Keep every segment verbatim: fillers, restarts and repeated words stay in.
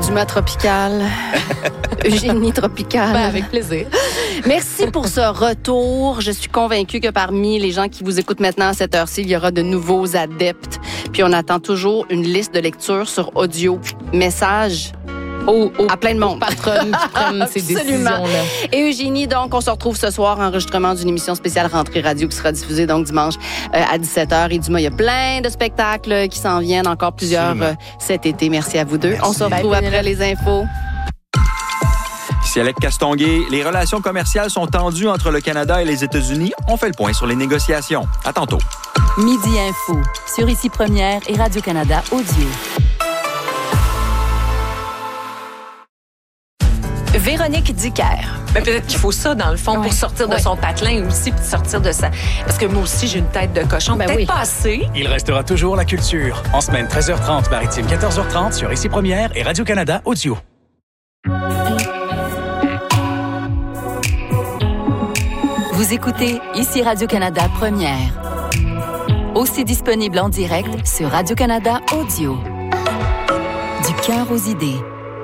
Dumas tropical. Eugénie tropicale. Ben, avec plaisir. Merci pour ce retour. Je suis convaincue que parmi les gens qui vous écoutent maintenant à cette heure-ci, il y aura de nouveaux adeptes. Puis on attend toujours une liste de lecture sur audio. Message au, au, à plein de monde. Patronne qui prennent ces décisions-là. Et Eugénie, donc, on se retrouve ce soir, enregistrement d'une émission spéciale Rentrée Radio qui sera diffusée donc dimanche euh, à dix-sept heures. Et Dumas, il y a plein de spectacles qui s'en viennent, encore plusieurs euh, cet été. Merci à vous deux. Merci. On se retrouve Bye, après les infos. Ici Alec Castonguay. Les relations commerciales sont tendues entre le Canada et les États-Unis. On fait le point sur les négociations. À tantôt. Midi Info, sur Ici Première et Radio-Canada Audio. Véronique Dicker. Ben, peut-être qu'il faut ça, dans le fond, oui. pour sortir de oui. son patelin aussi, puis sortir de ça. Parce que moi aussi, j'ai une tête de cochon. Ben peut-être oui. pas assez. Il restera toujours la culture. En semaine, treize heures trente, maritime, quatorze heures trente, sur Ici Première et Radio-Canada Audio. Vous écoutez Ici Radio-Canada Première. Aussi disponible en direct sur Radio-Canada Audio. Du cœur aux idées.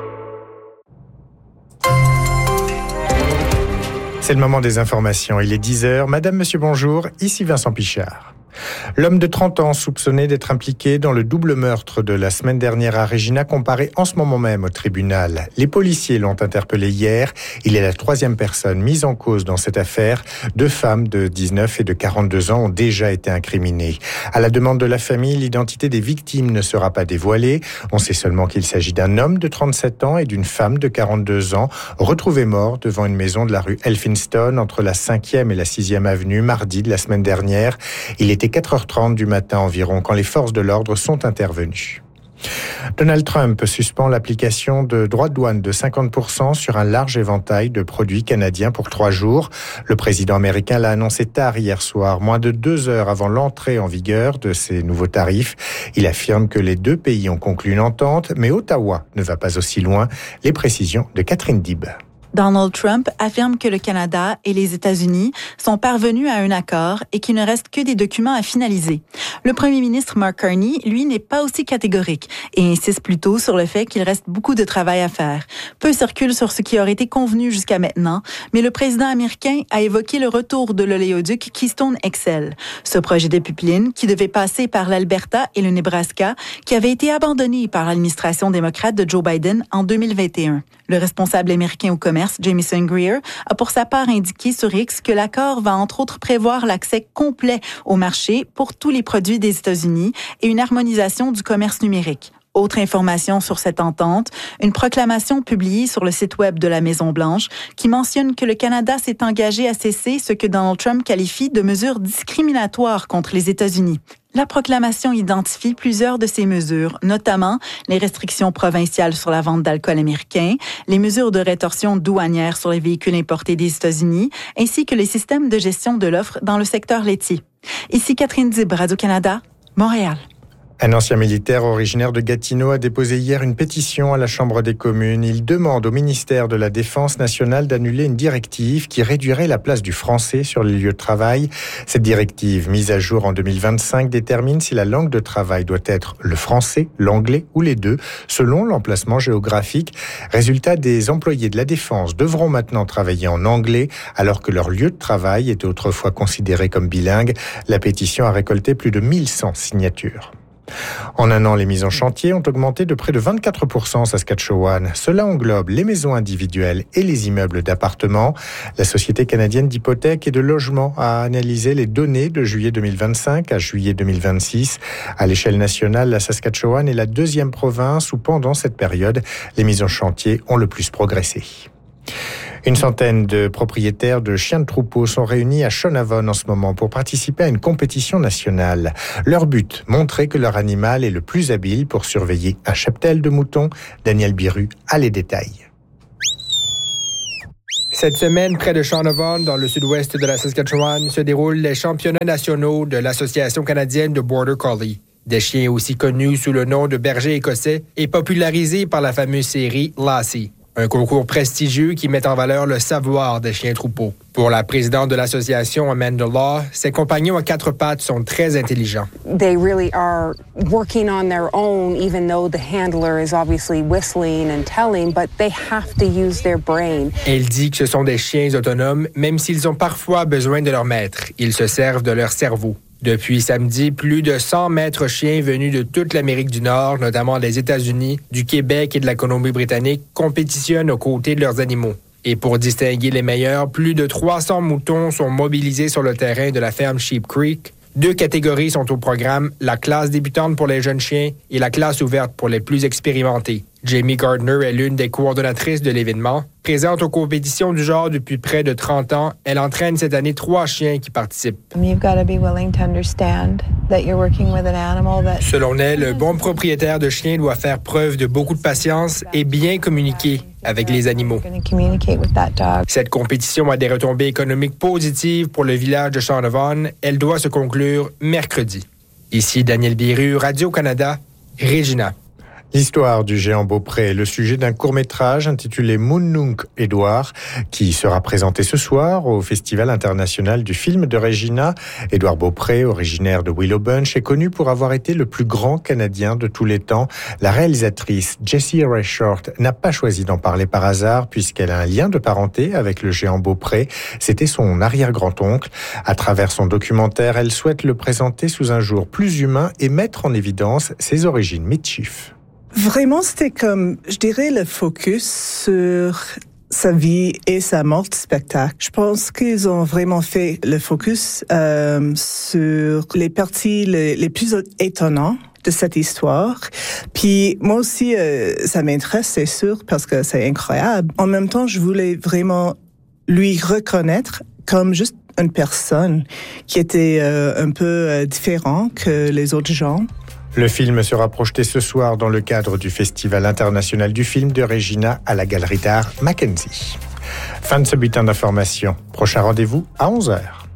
C'est le moment des informations. Il est dix heures. Madame, monsieur, bonjour. Ici Vincent Pichard. L'homme de trente ans soupçonné d'être impliqué dans le double meurtre de la semaine dernière à Regina comparaît en ce moment même au tribunal. Les policiers l'ont interpellé hier. Il est la troisième personne mise en cause dans cette affaire. Deux femmes de dix-neuf et de quarante-deux ans ont déjà été incriminées. À la demande de la famille, l'identité des victimes ne sera pas dévoilée. On sait seulement qu'il s'agit d'un homme de trente-sept ans et d'une femme de quarante-deux ans retrouvés morts devant une maison de la rue Elphinstone entre la cinquième et la sixième avenue mardi de la semaine dernière. Il était quatre heures trente du matin environ quand les forces de l'ordre sont intervenues. Donald Trump suspend l'application de droits de douane de cinquante pour cent sur un large éventail de produits canadiens pour trois jours. Le président américain l'a annoncé tard hier soir, moins de deux heures avant l'entrée en vigueur de ces nouveaux tarifs. Il affirme que les deux pays ont conclu une entente, mais Ottawa ne va pas aussi loin. Les précisions de Catherine Dib. Donald Trump affirme que le Canada et les États-Unis sont parvenus à un accord et qu'il ne reste que des documents à finaliser. Le premier ministre Mark Carney, lui, n'est pas aussi catégorique et insiste plutôt sur le fait qu'il reste beaucoup de travail à faire. Peu circule sur ce qui aurait été convenu jusqu'à maintenant, mais le président américain a évoqué le retour de l'oléoduc Keystone X L. Ce projet de pipeline, qui devait passer par l'Alberta et le Nebraska, qui avait été abandonné par l'administration démocrate de Joe Biden en deux mille vingt et un. Le responsable américain au commerce, Jamieson Greer, a pour sa part indiqué sur X que l'accord va entre autres prévoir l'accès complet au marché pour tous les produits des États-Unis et une harmonisation du commerce numérique. Autre information sur cette entente, une proclamation publiée sur le site web de la Maison-Blanche qui mentionne que le Canada s'est engagé à cesser ce que Donald Trump qualifie de mesures discriminatoires contre les États-Unis. La proclamation identifie plusieurs de ces mesures, notamment les restrictions provinciales sur la vente d'alcool américain, les mesures de rétorsion douanière sur les véhicules importés des États-Unis, ainsi que les systèmes de gestion de l'offre dans le secteur laitier. Ici Catherine Dib, Radio-Canada, Montréal. Un ancien militaire originaire de Gatineau a déposé hier une pétition à la Chambre des communes. Il demande au ministère de la Défense nationale d'annuler une directive qui réduirait la place du français sur les lieux de travail. Cette directive, mise à jour en deux mille vingt-cinq, détermine si la langue de travail doit être le français, l'anglais ou les deux, selon l'emplacement géographique. Résultat, des employés de la Défense devront maintenant travailler en anglais, alors que leur lieu de travail était autrefois considéré comme bilingue. La pétition a récolté plus de mille cent signatures. En un an, les mises en chantier ont augmenté de près de vingt-quatre pour cent en Saskatchewan. Cela englobe les maisons individuelles et les immeubles d'appartements. La Société canadienne d'hypothèques et de logement a analysé les données de juillet deux mille vingt-cinq à juillet deux mille vingt-six. À l'échelle nationale, la Saskatchewan est la deuxième province où, pendant cette période, les mises en chantier ont le plus progressé. Une centaine de propriétaires de chiens de troupeau sont réunis à Shonavon en ce moment pour participer à une compétition nationale. Leur but, montrer que leur animal est le plus habile pour surveiller un cheptel de moutons. Daniel Biru a les détails. Cette semaine, près de Shonavon, dans le sud-ouest de la Saskatchewan, se déroulent les championnats nationaux de l'Association canadienne de Border Collie. Des chiens aussi connus sous le nom de berger écossais et popularisés par la fameuse série Lassie. un concours prestigieux qui met en valeur le savoir des chiens troupeaux. Pour la présidente de l'association, Amanda Law, ses compagnons à quatre pattes sont très intelligents. They really are working on their own, even though the handler is obviously whistling and telling, but they have to use their brain. Elle dit que ce sont des chiens autonomes, même s'ils ont parfois besoin de leur maître. Ils se servent de leur cerveau. Depuis samedi, plus de cent maîtres chiens venus de toute l'Amérique du Nord, notamment des États-Unis, du Québec et de la Colombie-Britannique, compétitionnent aux côtés de leurs animaux. Et pour distinguer les meilleurs, plus de trois cents moutons sont mobilisés sur le terrain de la ferme Sheep Creek. Deux catégories sont au programme, la classe débutante pour les jeunes chiens et la classe ouverte pour les plus expérimentés. Jamie Gardner est l'une des coordonnatrices de l'événement. Présente aux compétitions du genre depuis près de trente ans, elle entraîne cette année trois chiens qui participent. Selon elle, le bon propriétaire de chien doit faire preuve de beaucoup de patience et bien communiquer avec les animaux. Cette compétition a des retombées économiques positives pour le village de Shaunavon. Elle doit se conclure mercredi. Ici Daniel Biru, Radio-Canada, Regina. L'histoire du géant Beaupré est le sujet d'un court-métrage intitulé Moonunk Édouard qui sera présenté ce soir au Festival international du film de Regina. Édouard Beaupré, originaire de Willow Bunch, est connu pour avoir été le plus grand Canadien de tous les temps. La réalisatrice Jessie Ray Short n'a pas choisi d'en parler par hasard puisqu'elle a un lien de parenté avec le géant Beaupré. C'était son arrière-grand-oncle. À travers son documentaire, elle souhaite le présenter sous un jour plus humain et mettre en évidence ses origines mischief. Vraiment, c'était comme, je dirais, le focus sur sa vie et sa mort de spectacle. Je pense qu'ils ont vraiment fait le focus euh, sur les parties les, les plus étonnantes de cette histoire. Puis moi aussi, euh, ça m'intéresse, c'est sûr, parce que c'est incroyable. En même temps, je voulais vraiment lui reconnaître comme juste une personne qui était euh, un peu euh, différent que les autres gens. Le film sera projeté ce soir dans le cadre du Festival international du film de Regina à la Galerie d'art Mackenzie. Fin de ce bulletin d'information. Prochain rendez-vous à onze heures.